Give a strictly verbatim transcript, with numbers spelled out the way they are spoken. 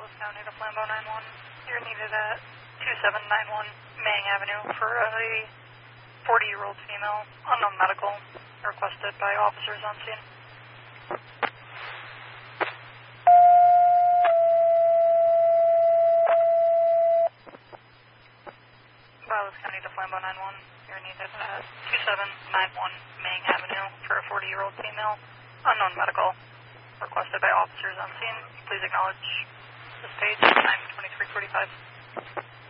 Dallas County to Flambeau nine one. You're needed at two seven nine one Mang Avenue for a forty-year-old female, unknown medical, requested by officers on scene. Dallas County to Flambeau nine one. You're needed at two seven nine one Mang Avenue for a forty-year-old female, unknown medical, requested by officers on scene. Please acknowledge this page, time twenty-three forty-five.